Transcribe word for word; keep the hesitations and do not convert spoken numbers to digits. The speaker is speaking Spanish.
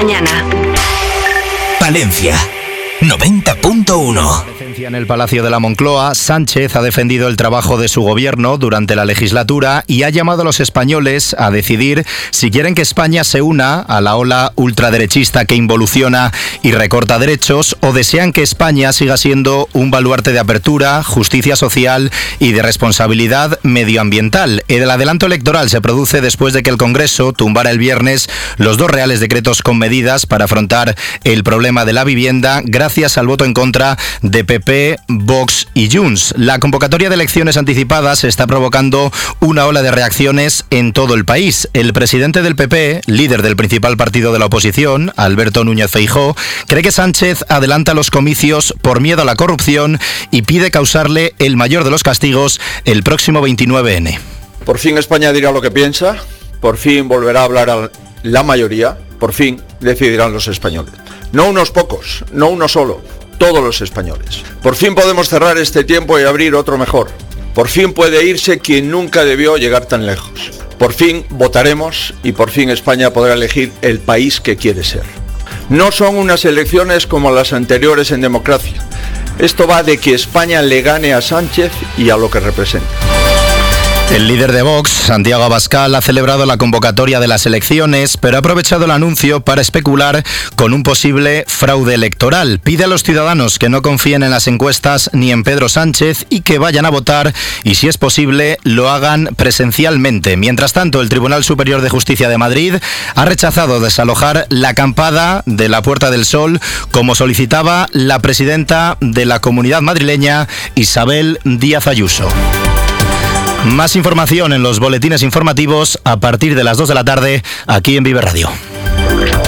mañana. Palencia noventa punto uno. En el Palacio de la Moncloa, Sánchez ha defendido el trabajo de su gobierno durante la legislatura y ha llamado a los españoles a decidir si quieren que España se una a la ola ultraderechista que involuciona y recorta derechos, o desean que España siga siendo un baluarte de apertura, justicia social y de responsabilidad medioambiental. El adelanto electoral se produce después de que el Congreso tumbara el viernes los dos reales decretos con medidas para afrontar el problema de la vivienda, gracias al voto en contra de P P, Vox y Junts. La convocatoria de elecciones anticipadas está provocando una ola de reacciones en todo el país. El presidente del P P, líder del principal partido de la oposición, Alberto Núñez Feijóo, cree que Sánchez adelanta los comicios por miedo a la corrupción y pide causarle el mayor de los castigos el próximo veintinueve ene. Por fin España dirá lo que piensa, por fin volverá a hablar a la mayoría, por fin decidirán los españoles. No unos pocos, no uno solo, todos los españoles. Por fin podemos cerrar este tiempo y abrir otro mejor. Por fin puede irse quien nunca debió llegar tan lejos. Por fin votaremos y por fin España podrá elegir el país que quiere ser. No son unas elecciones como las anteriores en democracia. Esto va de que España le gane a Sánchez y a lo que representa. El líder de Vox, Santiago Abascal, ha celebrado la convocatoria de las elecciones, pero ha aprovechado el anuncio para especular con un posible fraude electoral. Pide a los ciudadanos que no confíen en las encuestas ni en Pedro Sánchez y que vayan a votar y, si es posible, lo hagan presencialmente. Mientras tanto, el Tribunal Superior de Justicia de Madrid ha rechazado desalojar la acampada de la Puerta del Sol, como solicitaba la presidenta de la Comunidad Madrileña, Isabel Díaz Ayuso. Más información en los boletines informativos a partir de las dos de la tarde aquí en Vive Radio.